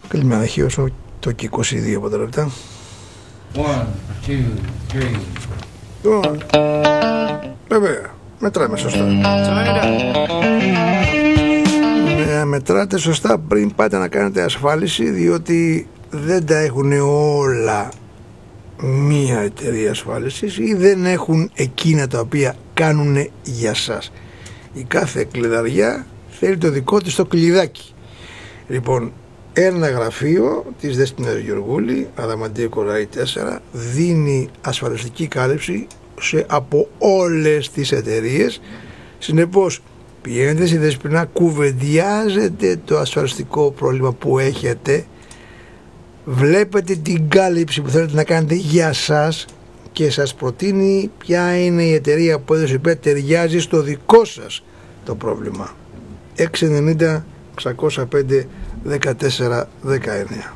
Καλημέρα, χείωσω το και 22 από τα λεπτά. 1, 2, 3. Βέβαια, μετράμε σωστά. Μετράτε σωστά πριν πάτε να κάνετε ασφάλιση, διότι δεν τα έχουν όλα μία εταιρεία ασφάλισης ή δεν έχουν εκείνα τα οποία κάνουν για σας. Η κάθε κλειδαριά θέλει το δικό της το κλειδάκι. Λοιπόν, ένα γραφείο της Δέσποινας Γεωργούλη, Αδαμαντία Κοραή 4, δίνει ασφαλιστική κάλυψη από όλες τις εταιρείες. Συνεπώς, πηγαίνετε στη Δέσποινα, κουβεντιάζετε το ασφαλιστικό πρόβλημα που έχετε, βλέπετε την κάλυψη που θέλετε να κάνετε για σας και σας προτείνει ποια είναι η εταιρεία που έδωσε υπέρ ταιριάζει στο δικό σας το πρόβλημα. 690 605 14 19.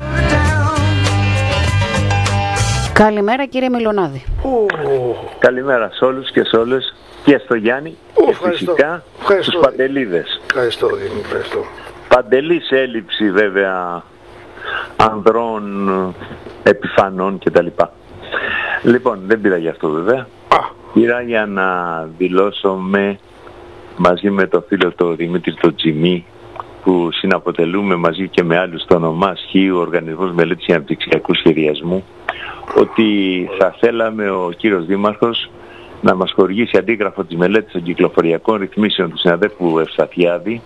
Καλημέρα κύριε Μιλονάδη. Καλημέρα σε όλους και σε όλες και στο Γιάννη και φυσικά στους Παντελίδες. Ευχαριστώ Δήμη, ευχαριστώ. Παντελής έλλειψη βέβαια ανδρών, επιφανών κτλ. Λοιπόν, δεν πήρα γι' αυτό βέβαια. Πήρα για να δηλώσουμε μαζί με το φίλο το Δημήτρη το Τζιμί, που συναποτελούμε μαζί και με άλλους το όνομά ΣΧΙ, ο Οργανισμός Μελέτης και Αναπτυξιακού Σχεδιασμού, ότι θα θέλαμε ο κύριος Δήμαρχος να μας χορηγήσει αντίγραφο της μελέτης των κυκλοφοριακών ρυθμίσεων του συναδέλφου Ευσταθιάδη,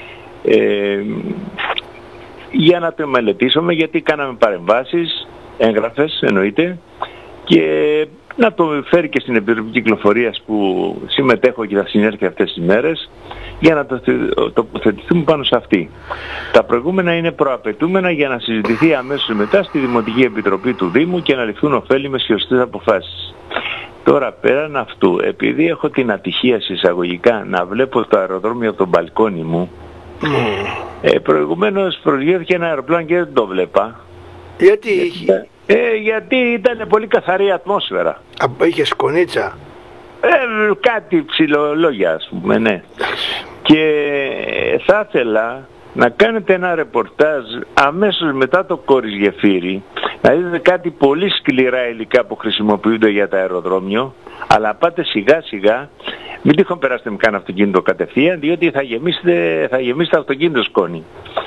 για να το μελετήσουμε, γιατί κάναμε παρεμβάσεις, έγγραφες εννοείται, και να το φέρει και στην Επιτροπή Κυκλοφορίας που συμμετέχω και θα συνέρθει αυτές τις μέρες, για να τοποθετηθούμε πάνω σε αυτή. Τα προηγούμενα είναι προαπαιτούμενα για να συζητηθεί αμέσως μετά στη Δημοτική Επιτροπή του Δήμου και να ληφθούν ωφέλιμες και σωστές αποφάσεις. Τώρα πέραν αυτού, επειδή έχω την ατυχία συσσαγωγικά να βλέπω το αεροδρόμιο από τον μπαλκόνι μου, προηγουμένως προσγειώθηκε ένα αεροπλάνο και δεν το βλέπα. Γιατί είχε? Γιατί ήταν πολύ καθαρή ατμόσφαιρα. Είχε σκονίτσα. Κάτι ψηλολόγια ας πούμε, ναι. Και θα ήθελα να κάνετε ένα ρεπορτάζ αμέσως μετά το κόρης γεφύρι, να δείτε κάτι πολύ σκληρά υλικά που χρησιμοποιούνται για το αεροδρόμιο, αλλά πάτε σιγά σιγά, μην τυχόν περάσετε με κανένα αυτοκίνητο κατευθείαν, διότι θα γεμίσετε αυτοκίνητο σκόνη.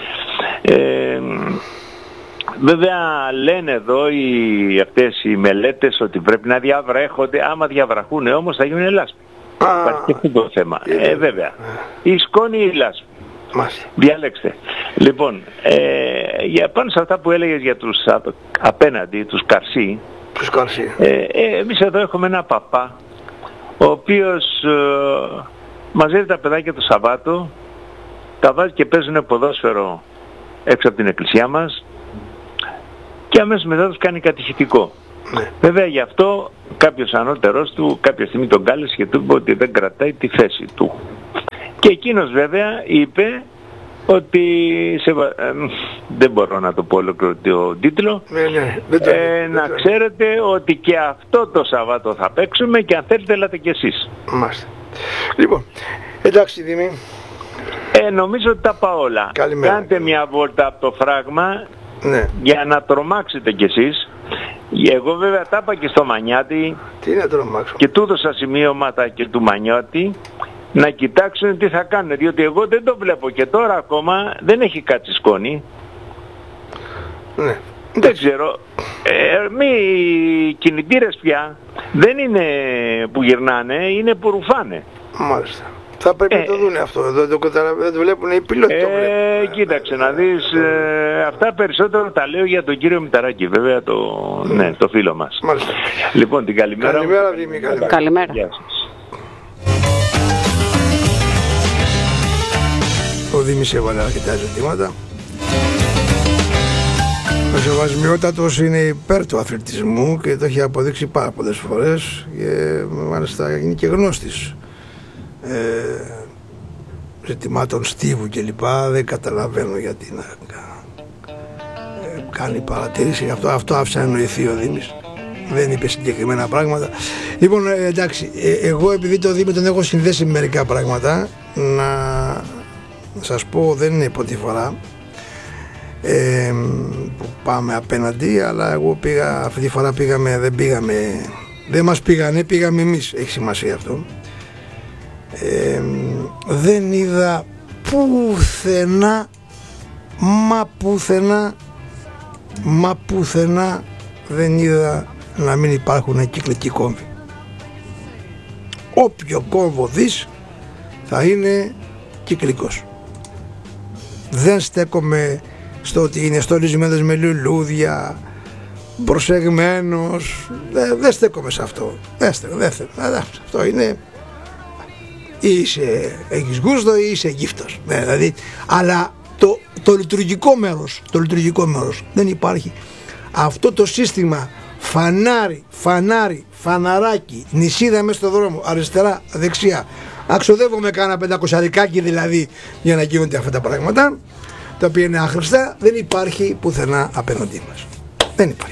Βέβαια λένε εδώ αυτές οι μελέτες ότι πρέπει να διαβρέχονται, άμα διαβραχούν όμως θα γίνουν λάσπη. Υπάρχει και αυτό το θέμα. Βέβαια. Η σκόνη ή η λάσπη. Διάλεξτε. Λοιπόν, για πάνω σε αυτά που έλεγες για τους απέναντι, τους Καρσί, εμείς εδώ έχουμε ένα παπά, ο οποίος μαζεύει τα παιδάκια το Σαββάτο, τα βάζει και παίζουν ποδόσφαιρο έξω από την εκκλησιά μας, και αμέσως μετά τους κάνει κατηχητικό. Βέβαια γι' αυτό κάποιος ανώτερος του κάποια στιγμή τον κάλεσε και του είπε ότι δεν κρατάει τη θέση του. Και εκείνος βέβαια είπε ότι δεν μπορώ να το πω ολόκληρο το τίτλο, να ξέρετε ότι και αυτό το Σαββάτο θα παίξουμε και αν θέλετε έλατε κι εσείς. Μάλιστα. Λοιπόν, εντάξει Δήμη. Νομίζω ότι τα πάω όλα. Καλημέρα. Κάντε μια βόλτα από το φράγμα, για να τρομάξετε κι εσείς. Εγώ βέβαια τα είπα και στο Μανιάτη. Τι να τρομάξω? Και του έδωσα σημείωματα και του Μανιάτη να κοιτάξουν τι θα κάνουν, διότι εγώ δεν το βλέπω και τώρα ακόμα δεν έχει σκόνη. Ναι. Δεν ξέρω. Οι κινητήρες πια δεν είναι που γυρνάνε, είναι που ρουφάνε. Μάλιστα. Θα πρέπει να το δουν αυτό, δεν το βλέπουν οι πιλότοι, το βλέπουν. Κοίταξε να δεις, αυτά περισσότερο τα λέω για τον κύριο Μηταράκη, βέβαια το φίλο μας. Μάλιστα. Λοιπόν, την καλημέρα. Καλημέρα Δήμη, καλημέρα. Γεια σας. Ο Δήμης έβαλε αρκετά ζητήματα. Ο Σεβασμιότατος είναι υπέρ του αθλητισμού και το έχει αποδείξει πάρα πολλές φορές και μάλιστα είναι και γνώστης ζητημάτων στίβου και λοιπά. Δεν καταλαβαίνω γιατί να κάνει παρατήρηση. Αυτό άφησα να εννοηθεί ο Δήμης. Δεν είπε συγκεκριμένα πράγματα. Λοιπόν, εντάξει, εγώ επειδή το Δήμη τον έχω συνδέσει με μερικά πράγματα, να σας πω, δεν είναι πρώτη φορά. που πάμε απέναντι, αλλά εγώ πήγα, αυτή τη φορά δεν μας πήγαμε εμείς, έχει σημασία αυτό. Δεν είδα πουθενά δεν είδα να μην υπάρχουν κυκλικοί κόμβοι. Όποιο κόμβο δεις θα είναι κυκλικός. Δεν στέκομαι στο ότι είναι στολισμένος με λουλούδια, προσεγμένος, δεν στέκομαι σε αυτό. Δεν αυτό είναι, ή έχεις γούστο ή είσαι γύφτος, δηλαδή, αλλά το λειτουργικό μέρος δεν υπάρχει. Αυτό το σύστημα φαναράκι, νησίδα μέσα στο δρόμο, αριστερά, δεξιά, αξοδεύομαι κάνα 500 δηλαδή για να γίνονται αυτά τα πράγματα, τα οποία είναι άχρηστα, δεν υπάρχει πουθενά απέναντί μας. Δεν υπάρχει.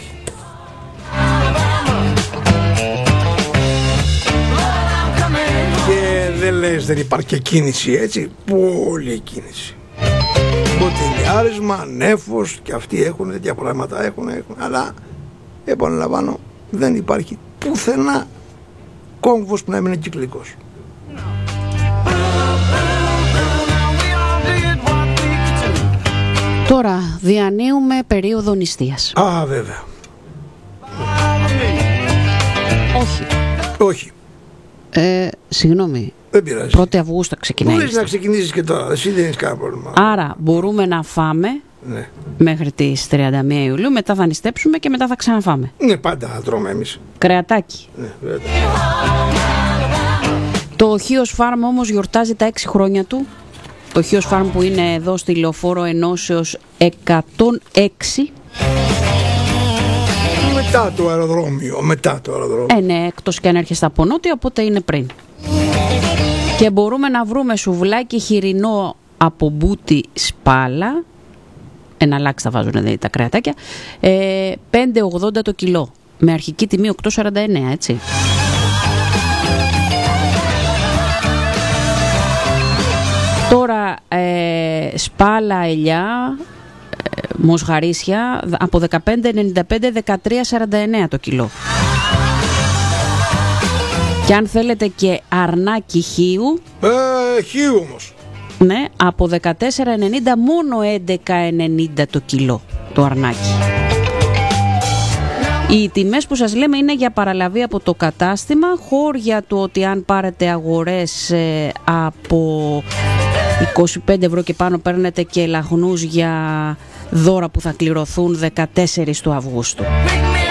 Και δεν λες δεν υπάρχει και κίνηση, έτσι, πολλή κίνηση. Μποτιλιάρισμα, νέφος, και αυτοί έχουν τέτοια πράγματα, έχουν, αλλά επαναλαμβάνω, δεν υπάρχει πουθενά κόμβος που να μην είναι κυκλικός. Τώρα διανύουμε περίοδο νηστείας. Α, βέβαια. Όχι. Συγγνώμη. Δεν πειράζει. 1η Αυγούστου ξεκινάει. Μπορείς να ξεκινήσεις και τώρα, εσύ δεν έχεις κανένα πρόβλημα. Άρα μπορούμε να φάμε, ναι, μέχρι τις 31 Ιουλίου, μετά θα νηστέψουμε και μετά θα ξαναφάμε. Ναι, πάντα θα τρώμε εμείς. Κρεατάκι. Ναι, βέβαια. Το Χίος Φάρμ όμως γιορτάζει τα 6 χρόνια του. Το Χίος Φάρμ που είναι εδώ στη Λεωφόρο Ενώσεως 106. Μετά το αεροδρόμιο. Ναι, εκτός και αν έρχεσαι από νότια, οπότε είναι πριν. Και μπορούμε να βρούμε σουβλάκι χοιρινό από μπούτι σπάλα. Εναλλάξει θα βάζουν δηλαδή τα κρεατάκια. 5,80 το κιλό. Με αρχική τιμή 8,49, έτσι. Τώρα σπάλα ελιά, μοσχαρίσια από 15,95, 13,49 το κιλό. Και αν θέλετε και αρνάκι χείου, χείου όμως, ναι, από 14,90 μόνο 11,90 το κιλό το αρνάκι. Οι τιμές που σας λέμε είναι για παραλαβή από το κατάστημα, χώρια του ότι αν πάρετε αγορές από 25 ευρώ και πάνω παίρνετε και λαγνούς για δώρα που θα κληρωθούν 14 του Αυγούστου.